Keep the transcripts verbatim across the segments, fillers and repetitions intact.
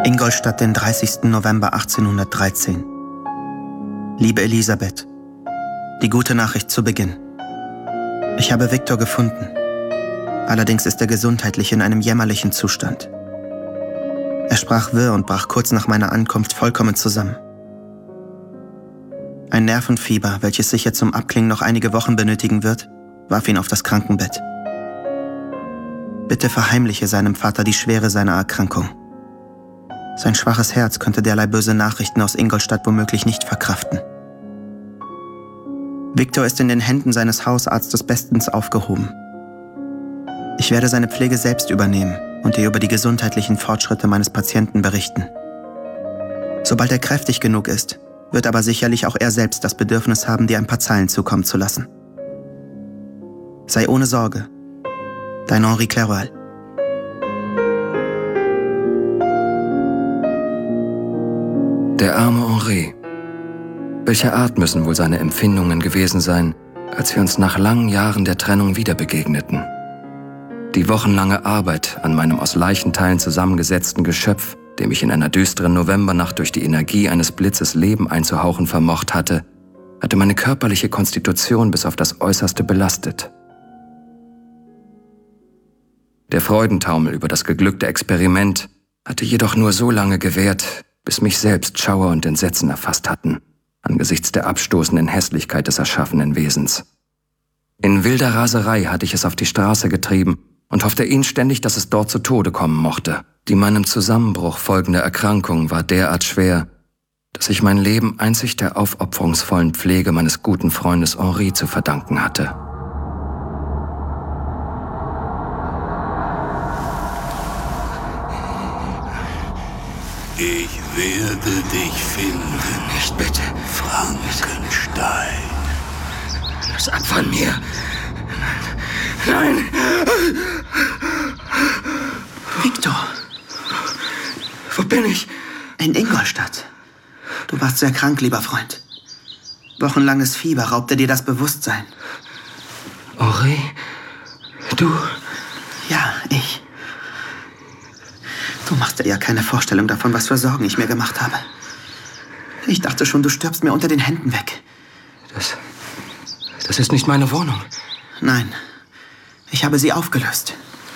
Ingolstadt, den dreißigsten November achtzehnhundertdreizehn. Liebe Elisabeth, die gute Nachricht zu Beginn. Ich habe Viktor gefunden. Allerdings ist er gesundheitlich in einem jämmerlichen Zustand. Er sprach wirr und brach kurz nach meiner Ankunft vollkommen zusammen. Ein Nervenfieber, welches sicher zum Abklingen noch einige Wochen benötigen wird, warf ihn auf das Krankenbett. Bitte verheimliche seinem Vater die Schwere seiner Erkrankung. Sein schwaches Herz könnte derlei böse Nachrichten aus Ingolstadt womöglich nicht verkraften. Viktor ist in den Händen seines Hausarztes bestens aufgehoben. Ich werde seine Pflege selbst übernehmen und dir über die gesundheitlichen Fortschritte meines Patienten berichten. Sobald er kräftig genug ist, wird aber sicherlich auch er selbst das Bedürfnis haben, dir ein paar Zeilen zukommen zu lassen. Sei ohne Sorge. Dein Henri Clerval. Der arme Henri. Welcher Art müssen wohl seine Empfindungen gewesen sein, als wir uns nach langen Jahren der Trennung wieder begegneten? Die wochenlange Arbeit an meinem aus Leichenteilen zusammengesetzten Geschöpf, dem ich in einer düsteren Novembernacht durch die Energie eines Blitzes Leben einzuhauchen vermocht hatte, hatte meine körperliche Konstitution bis auf das Äußerste belastet. Der Freudentaumel über das geglückte Experiment hatte jedoch nur so lange gewährt, bis mich selbst Schauer und Entsetzen erfasst hatten, angesichts der abstoßenden Hässlichkeit des erschaffenen Wesens. In wilder Raserei hatte ich es auf die Straße getrieben und hoffte inständig, dass es dort zu Tode kommen mochte. Die meinem Zusammenbruch folgende Erkrankung war derart schwer, dass ich mein Leben einzig der aufopferungsvollen Pflege meines guten Freundes Henri zu verdanken hatte. Ich werde dich finden. Nicht bitte. Frankenstein. Lass ab von mir. Nein. Viktor. Wo bin ich? In Ingolstadt. Du warst sehr krank, lieber Freund. Wochenlanges Fieber raubte dir das Bewusstsein. Henri? Du? Ja, ich. Du machst dir ja keine Vorstellung davon, was für Sorgen ich mir gemacht habe. Ich dachte schon, du stirbst mir unter den Händen weg. Das... Das ist nicht meine Wohnung. Nein, ich habe sie aufgelöst.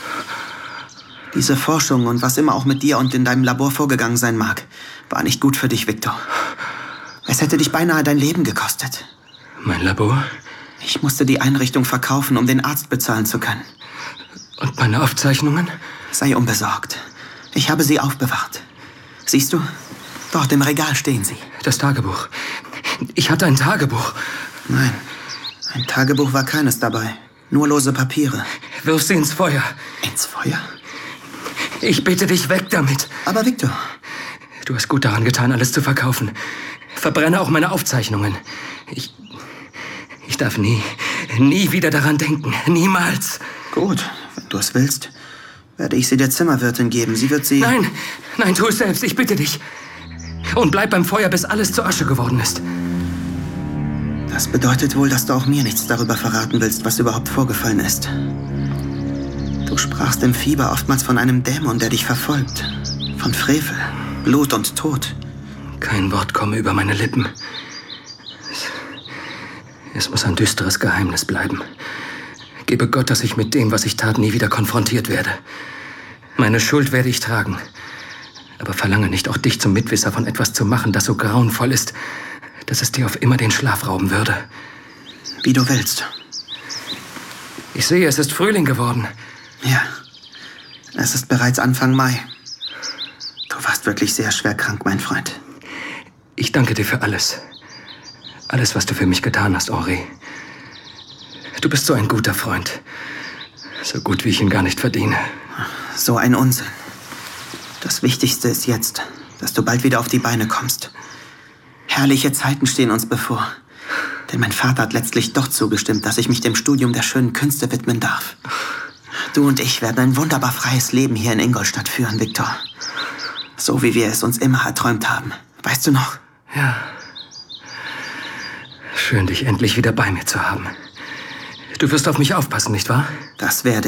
Diese Forschung und was immer auch mit dir und in deinem Labor vorgegangen sein mag, war nicht gut für dich, Viktor. Es hätte dich beinahe dein Leben gekostet. Mein Labor? Ich musste die Einrichtung verkaufen, um den Arzt bezahlen zu können. Und meine Aufzeichnungen? Sei unbesorgt. Ich habe sie aufbewahrt. Siehst du? Dort im Regal stehen sie. Das Tagebuch. Ich hatte ein Tagebuch. Nein, ein Tagebuch war keines dabei. Nur lose Papiere. Wirf sie ins Feuer. Ins Feuer? Ich bitte dich, weg damit. Aber Viktor... Du hast gut daran getan, alles zu verkaufen. Verbrenne auch meine Aufzeichnungen. Ich... Ich darf nie, nie wieder daran denken. Niemals. Gut, wenn du es willst, werde ich sie der Zimmerwirtin geben. Sie wird sie... Nein, nein, tu es selbst. Ich bitte dich. Und bleib beim Feuer, bis alles zu Asche geworden ist. Das bedeutet wohl, dass du auch mir nichts darüber verraten willst, was überhaupt vorgefallen ist. Du sprachst im Fieber oftmals von einem Dämon, der dich verfolgt. Von Frevel, Blut und Tod. Kein Wort komme über meine Lippen. Es, es muss ein düsteres Geheimnis bleiben. Gebe Gott, dass ich mit dem, was ich tat, nie wieder konfrontiert werde. Meine Schuld werde ich tragen. Aber verlange nicht, auch dich zum Mitwisser von etwas zu machen, das so grauenvoll ist, dass es dir auf immer den Schlaf rauben würde. Wie du willst. Ich sehe, es ist Frühling geworden. Ja, es ist bereits Anfang Mai. Du warst wirklich sehr schwer krank, mein Freund. Ich danke dir für alles. Alles, was du für mich getan hast, Henri. Du bist so ein guter Freund. So gut, wie ich ihn gar nicht verdiene. So ein Unsinn. Das Wichtigste ist jetzt, dass du bald wieder auf die Beine kommst. Herrliche Zeiten stehen uns bevor. Denn mein Vater hat letztlich doch zugestimmt, dass ich mich dem Studium der schönen Künste widmen darf. Du und ich werden ein wunderbar freies Leben hier in Ingolstadt führen, Viktor. So wie wir es uns immer erträumt haben. Weißt du noch? Ja. Schön, dich endlich wieder bei mir zu haben. Du wirst auf mich aufpassen, nicht wahr? Das werde